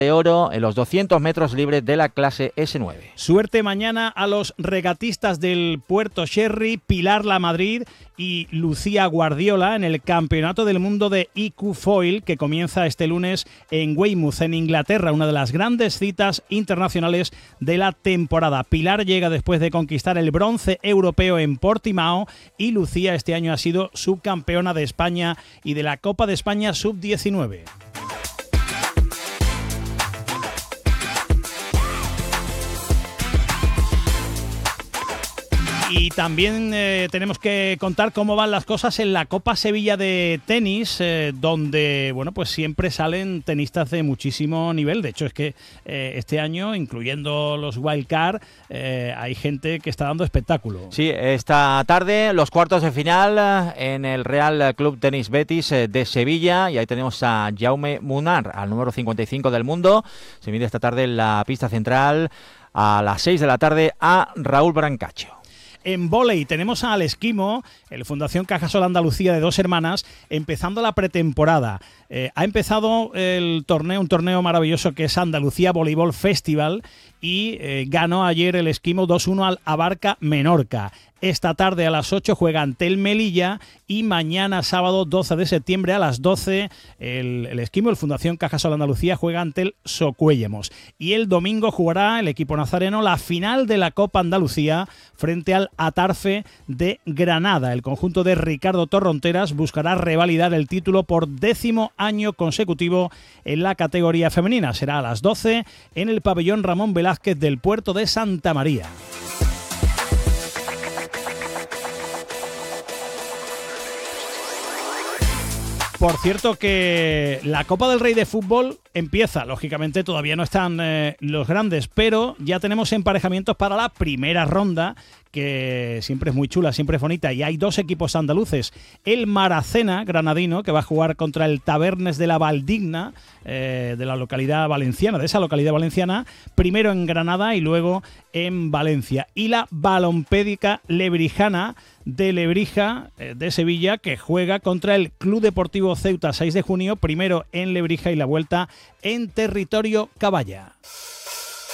de oro en los 200 metros libres de la clase S9. Suerte mañana a los regatistas del Puerto Sherry, Pilar Lamadrid y Lucía Guardiola en el Campeonato del Mundo de IQ Foil, que comienza este lunes en Weymouth, en Inglaterra, una de las grandes citas internacionales de la temporada. Pilar llega después de conquistar el bronce europeo en Portimao y Lucía este año ha sido subcampeona de España y de la Copa de España Sub-19. Y también tenemos que contar cómo van las cosas en la Copa Sevilla de tenis, donde bueno, pues siempre salen tenistas de muchísimo nivel. De hecho, es que este año, incluyendo los wildcard, hay gente que está dando espectáculo. Sí, esta tarde los cuartos de final en el Real Club Tenis Betis de Sevilla, y ahí tenemos a Jaume Munar, al número 55 del mundo. Se mide esta tarde en la pista central a las 6 de la tarde a Raúl Brancaccio. En vóley tenemos al Esquimo, el Fundación Cajasol Andalucía de Dos Hermanas, empezando la pretemporada. Ha empezado el torneo, un torneo maravilloso que es Andalucía Voleibol Festival, y ganó ayer el Esquimo 2-1 al Abarca Menorca. Esta tarde a las 8 juega ante el Melilla y mañana sábado 12 de septiembre a las 12 el Esquimo, el Fundación Cajasol Andalucía, juega ante el Socuéllamos. Y el domingo jugará el equipo nazareno la final de la Copa Andalucía frente al Atarfe de Granada. El conjunto de Ricardo Torronteras buscará revalidar el título por 10º año consecutivo en la categoría femenina. Será a las 12 en el pabellón Ramón Velázquez del puerto de Santa María. Por cierto que la Copa del Rey de Fútbol empieza, lógicamente todavía no están los grandes, pero ya tenemos emparejamientos para la primera ronda, que siempre es muy chula, siempre es bonita, y hay dos equipos andaluces. El Maracena granadino, que va a jugar contra el Tabernes de la Valdigna, de la localidad valenciana, de esa localidad valenciana, primero en Granada y luego en Valencia. Y la Balompédica Lebrijana de Lebrija, de Sevilla, que juega contra el Club Deportivo Ceuta 6 de junio, primero en Lebrija y la vuelta en territorio Caballa.